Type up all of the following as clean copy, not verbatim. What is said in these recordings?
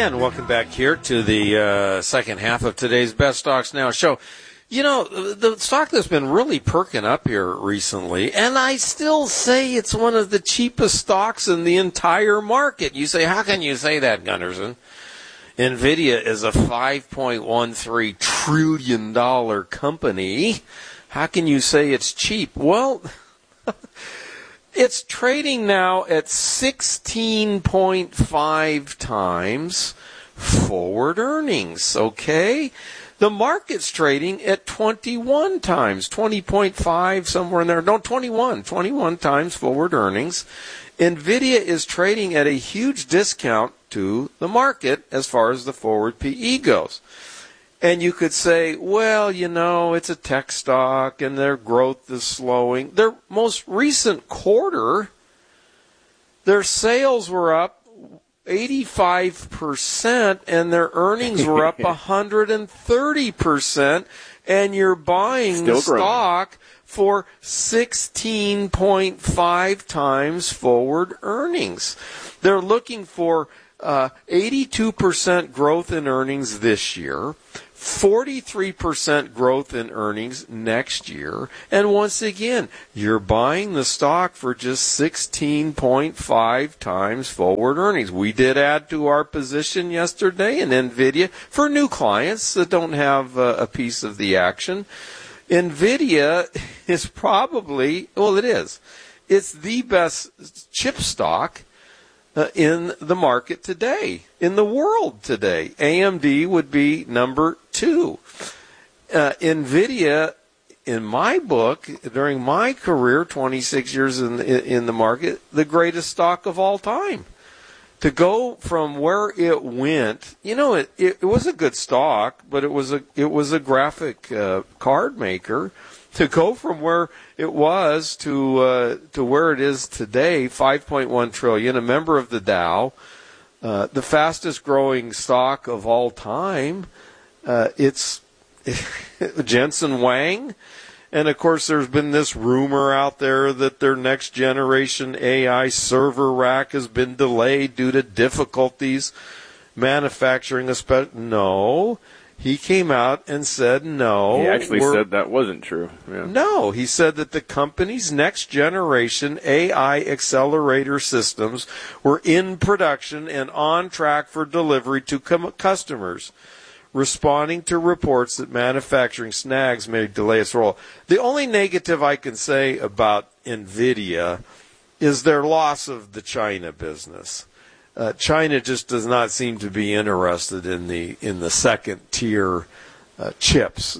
And welcome back here to the second half of today's Best Stocks Now show. You know, the stock that's been really perking up here recently, and I still say it's one of the cheapest stocks in the entire market. You say, how can you say that, Gunderson? NVIDIA is a $5.13 trillion company. How can you say it's cheap? Well, it's trading now at 16.5 times forward earnings, okay? The market's trading at 21 times, 20.5, somewhere in there. No, 21 times forward earnings. NVIDIA is trading at a huge discount to the market as far as the forward PE goes. And you could say, well, you know, it's a tech stock and their growth is slowing. Their most recent quarter, their sales were up 85% and their earnings were up 130%, and you're buying the stock for 16.5 times forward earnings. They're looking for 82% growth in earnings this year, 43% growth in earnings next year, and once again, you're buying the stock for just 16.5 times forward earnings. We did add to our position yesterday in NVIDIA for new clients that don't have a piece of the action. NVIDIA is probably, well, it is. It's the best chip stock in the market today, in the world today. AMD would be number 2. NVIDIA, in my book, during my career, 26 years in the market, the greatest stock of all time. To go from where it went, you know, it was a good stock, but it was a graphic card maker. To go from where it was to where it is today, 5.1 trillion, a member of the Dow, the fastest growing stock of all time. It's Jensen Huang. And of course, there's been this rumor out there that their next generation AI server rack has been delayed due to difficulties manufacturing No. He came out and said no. He actually said that wasn't true. Yeah. No, he said that the company's next generation AI accelerator systems were in production and on track for delivery to customers, responding to reports that manufacturing snags may delay its roll. The only negative I can say about NVIDIA is their loss of the China business. China just does not seem to be interested in the second tier chips.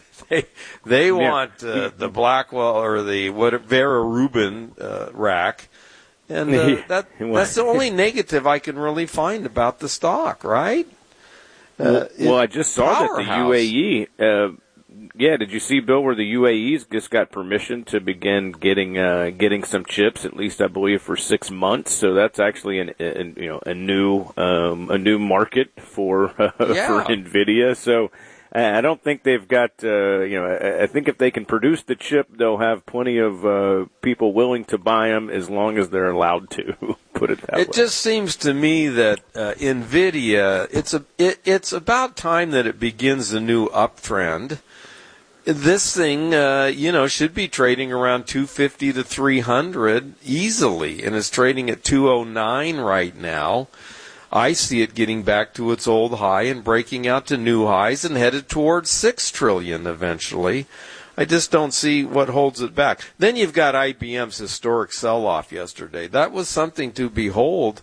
they want the Blackwell or the Vera Rubin rack, and that's the only negative I can really find about the stock, right? Well, I just saw that the UAE. Did you see, Bill, where the UAE's just got permission to begin getting some chips, at least I believe for 6 months? So that's actually a new market for NVIDIA. So I don't think they've got I think if they can produce the chip, they'll have plenty of people willing to buy them as long as they're allowed to. Put it that way. It just seems to me that NVIDIA, it's about time that it begins a new uptrend. This thing, should be trading around 250 to 300 easily, and it's trading at 209 right now. I see it getting back to its old high and breaking out to new highs and headed towards 6 trillion eventually. I just don't see what holds it back. Then you've got IBM's historic sell-off yesterday. That was something to behold.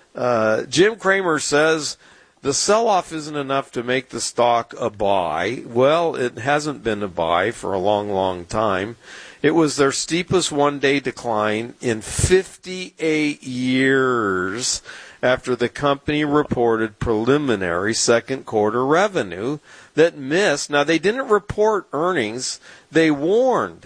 Jim Cramer says the sell-off isn't enough to make the stock a buy. Well, it hasn't been a buy for a long, long time. It was their steepest one-day decline in 58 years after the company reported preliminary second quarter revenue that missed. Now, they didn't report earnings. They warned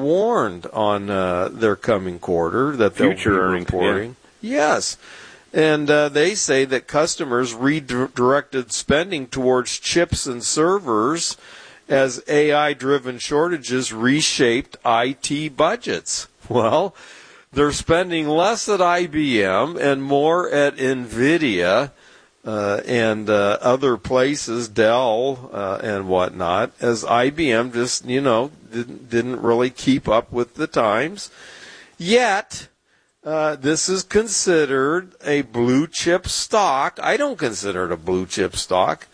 on their coming quarter that they'll be reporting. Yeah. Yes. And they say that customers redirected spending towards chips and servers as AI-driven shortages reshaped IT budgets. Well, they're spending less at IBM and more at NVIDIA and other places, Dell and whatnot, as IBM just, didn't really keep up with the times. Yet, this is considered a blue chip stock. I don't consider it a blue chip stock.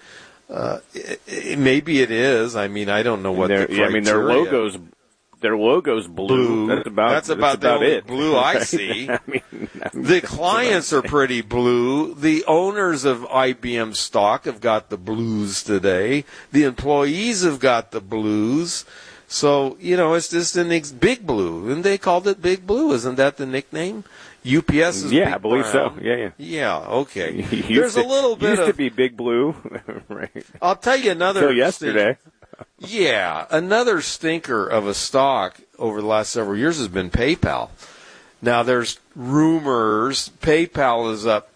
Maybe it is. I mean, I don't know what the criteria. I mean, their logo's blue. That's about the only it. Blue I see. The clients are pretty blue. The owners of IBM stock have got the blues today. The employees have got the blues. So, it's just big blue. And they called it Big Blue. Isn't that the nickname? UPS is Big I believe Brown. so. Yeah. Yeah, okay. There's a little bit used to be Big Blue. Right. I'll tell you another. Till yesterday. Yeah, another stinker of a stock over the last several years has been PayPal. Now, there's rumors PayPal is up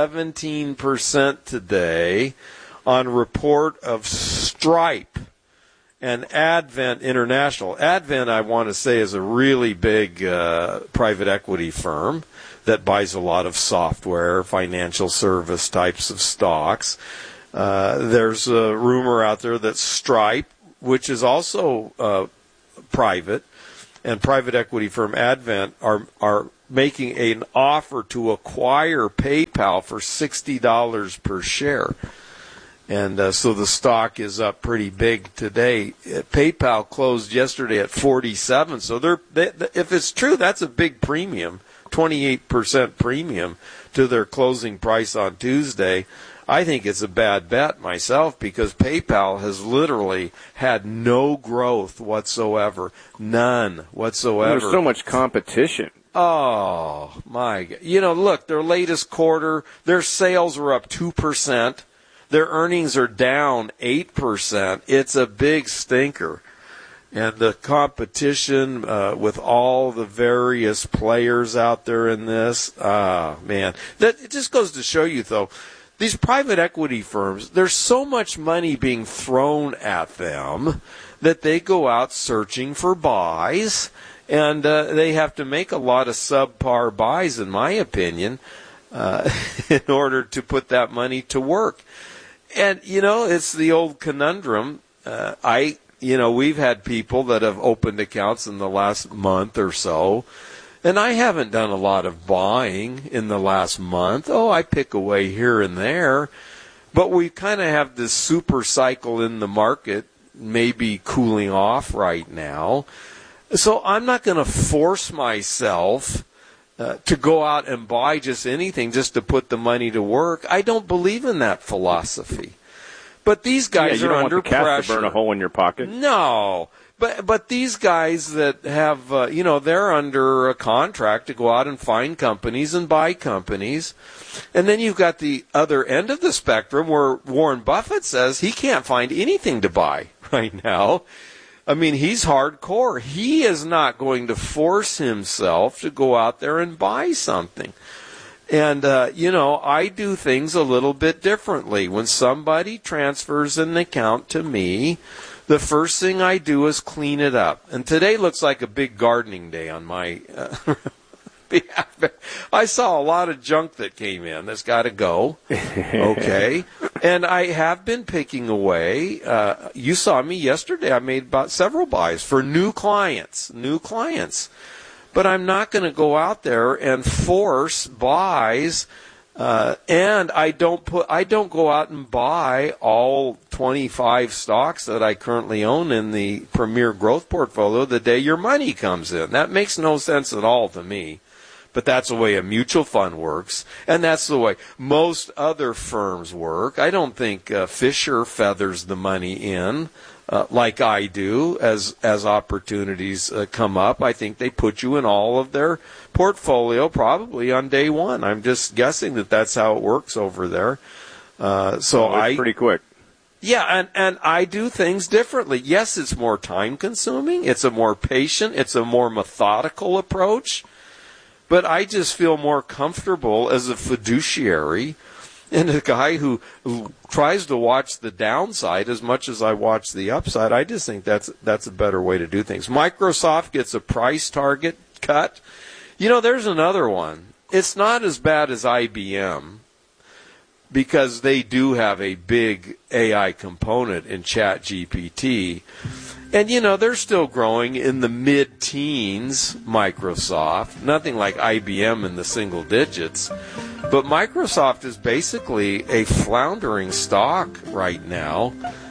17% today on report of Stripe and Advent International. Advent, I want to say, is a really big private equity firm that buys a lot of software, financial service types of stocks. There's a rumor out there that Stripe, which is also private, and private equity firm Advent are making an offer to acquire PayPal for $60 per share. And so the stock is up pretty big today. PayPal closed yesterday at 47. So if it's true, that's a big premium, 28% premium to their closing price on Tuesday. I think it's a bad bet myself because PayPal has literally had no growth whatsoever. None whatsoever. There's so much competition. Oh, my God. Look, their latest quarter, their sales were up 2%. Their earnings are down 8%. It's a big stinker. And the competition with all the various players out there in this, man. It just goes to show you, though, these private equity firms, there's so much money being thrown at them that they go out searching for buys, and they have to make a lot of subpar buys, in my opinion, in order to put that money to work. And, it's the old conundrum. We've had people that have opened accounts in the last month or so, and I haven't done a lot of buying in the last month. Oh, I pick away here and there. But we kind of have this super cycle in the market, maybe cooling off right now. So I'm not going to force myself to go out and buy just anything just to put the money to work. I don't believe in that philosophy. But these guys are under pressure. You don't want the cat to burn a hole in your pocket. No. But these guys that have, they're under a contract to go out and find companies and buy companies. And then you've got the other end of the spectrum where Warren Buffett says he can't find anything to buy right now. I mean, he's hardcore. He is not going to force himself to go out there and buy something. And, I do things a little bit differently. When somebody transfers an account to me, the first thing I do is clean it up. And today looks like a big gardening day on my behalf. I saw a lot of junk that came in that's got to go. Okay. And I have been picking away. You saw me yesterday. I made about several buys for new clients. But I'm not going to go out there and force buys. And I don't go out and buy all 25 stocks that I currently own in the Premier Growth portfolio the day your money comes in. That makes no sense at all to me. But that's the way a mutual fund works, and that's the way most other firms work. I don't think Fisher feathers the money in like I do as opportunities come up. I think they put you in all of their portfolio probably on day one. I'm just guessing that that's how it works over there. It's pretty quick. Yeah, and I do things differently. Yes, it's more time consuming. It's a more patient. It's a more methodical approach. But I just feel more comfortable as a fiduciary and a guy who tries to watch the downside as much as I watch the upside. I just think that's a better way to do things. Microsoft gets a price target cut. There's another one. It's not as bad as IBM, because they do have a big AI component in ChatGPT. And, they're still growing in the mid-teens, Microsoft. Nothing like IBM in the single digits. But Microsoft is basically a floundering stock right now,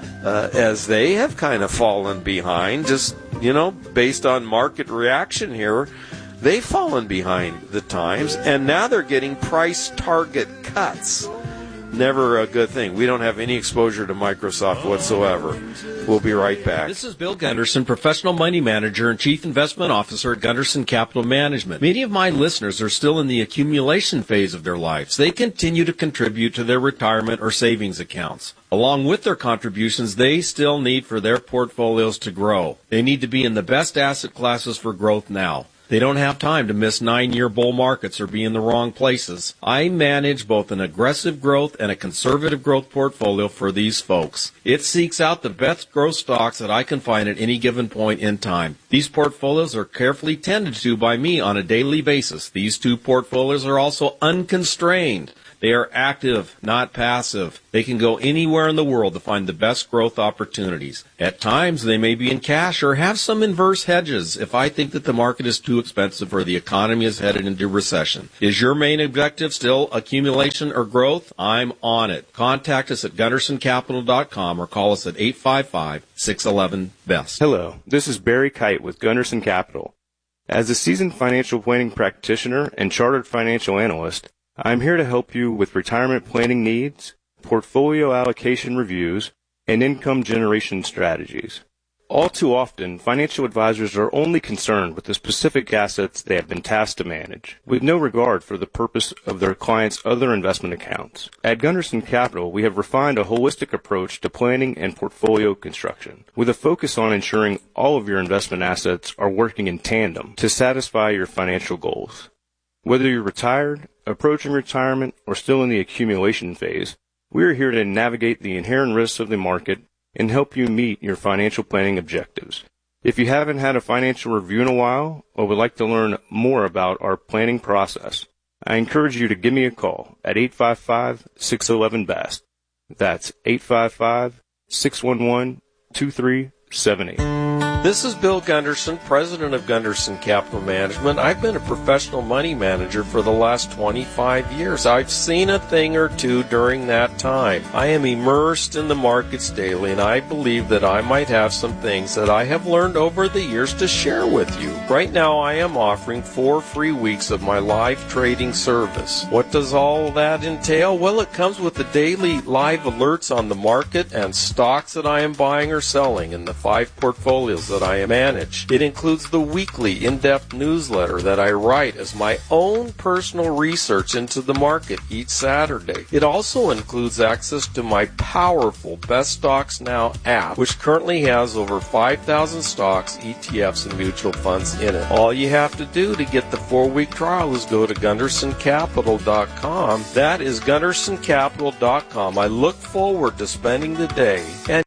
as they have kind of fallen behind, just, based on market reaction here. They've fallen behind the times, and now they're getting price target cuts. Never a good thing. We don't have any exposure to Microsoft whatsoever. We'll be right back. This is Bill Gunderson, Professional Money Manager and Chief Investment Officer at Gunderson Capital Management. Many of my listeners are still in the accumulation phase of their lives. They continue to contribute to their retirement or savings accounts. Along with their contributions, they still need for their portfolios to grow. They need to be in the best asset classes for growth now. They don't have time to miss 9-year bull markets or be in the wrong places. I manage both an aggressive growth and a conservative growth portfolio for these folks. It seeks out the best growth stocks that I can find at any given point in time. These portfolios are carefully tended to by me on a daily basis. These two portfolios are also unconstrained. They are active, not passive. They can go anywhere in the world to find the best growth opportunities. At times, they may be in cash or have some inverse hedges if I think that the market is too expensive or the economy is headed into recession. Is your main objective still accumulation or growth? I'm on it. Contact us at GundersonCapital.com or call us at 855-611-BEST. Hello, this is Barry Kite with Gunderson Capital. As a seasoned financial planning practitioner and chartered financial analyst, I'm here to help you with retirement planning needs, portfolio allocation reviews, and income generation strategies. All too often, financial advisors are only concerned with the specific assets they have been tasked to manage, with no regard for the purpose of their clients' other investment accounts. At Gunderson Capital, we have refined a holistic approach to planning and portfolio construction, with a focus on ensuring all of your investment assets are working in tandem to satisfy your financial goals. Whether you're retired, approaching retirement, or still in the accumulation phase, we are here to navigate the inherent risks of the market and help you meet your financial planning objectives. If you haven't had a financial review in a while or would like to learn more about our planning process, I encourage you to give me a call at 855-611-BEST. That's 855-611-2378. This is Bill Gunderson, president of Gunderson Capital Management. I've been a professional money manager for the last 25 years. I've seen a thing or two during that time. I am immersed in the markets daily, and I believe that I might have some things that I have learned over the years to share with you. Right now, I am offering 4 free weeks of my live trading service. What does all that entail? Well, it comes with the daily live alerts on the market and stocks that I am buying or selling in the 5 portfolios that I manage. It includes the weekly in-depth newsletter that I write as my own personal research into the market each Saturday. It also includes access to my powerful Best Stocks Now app, which currently has over 5,000 stocks, ETFs, and mutual funds in it. All you have to do to get the 4-week trial is go to GundersonCapital.com. That is GundersonCapital.com. I look forward to spending the day and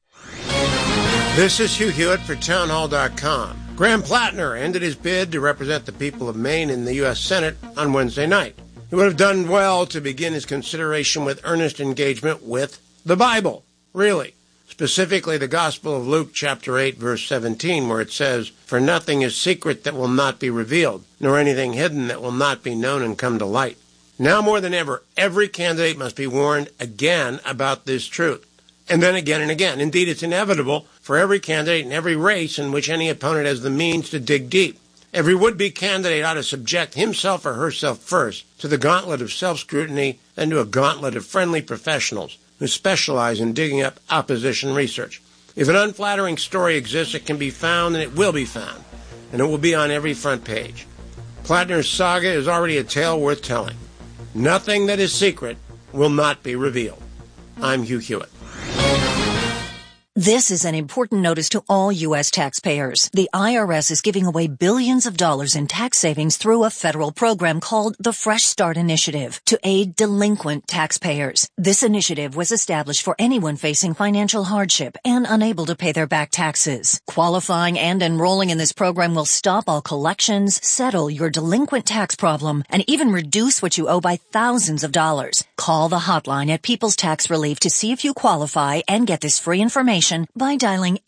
This is Hugh Hewitt for Townhall.com. Graham Plattner ended his bid to represent the people of Maine in the U.S. Senate on Wednesday night. He would have done well to begin his consideration with earnest engagement with the Bible. Really. Specifically, the Gospel of Luke, chapter 8, verse 17, where it says, "For nothing is secret that will not be revealed, nor anything hidden that will not be known and come to light." Now more than ever, every candidate must be warned again about this truth. And then again and again. Indeed, it's inevitable for every candidate in every race in which any opponent has the means to dig deep. Every would-be candidate ought to subject himself or herself first to the gauntlet of self-scrutiny and to a gauntlet of friendly professionals who specialize in digging up opposition research. If an unflattering story exists, it can be found and it will be found, and it will be on every front page. Plattner's saga is already a tale worth telling. Nothing that is secret will not be revealed. I'm Hugh Hewitt. This is an important notice to all U.S. taxpayers. The IRS is giving away billions of dollars in tax savings through a federal program called the Fresh Start Initiative to aid delinquent taxpayers. This initiative was established for anyone facing financial hardship and unable to pay their back taxes. Qualifying and enrolling in this program will stop all collections, settle your delinquent tax problem, and even reduce what you owe by thousands of dollars. Call the hotline at People's Tax Relief to see if you qualify and get this free information by dialing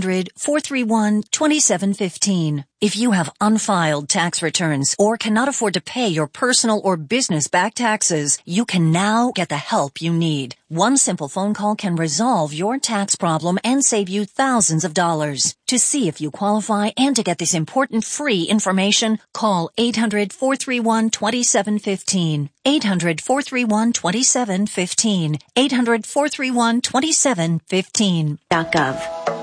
800-431-2715. If you have unfiled tax returns or cannot afford to pay your personal or business back taxes, you can now get the help you need. One simple phone call can resolve your tax problem and save you thousands of dollars. To see if you qualify and to get this important free information, call 800-431-2715. 800-431-2715. 800-431-2715. .gov.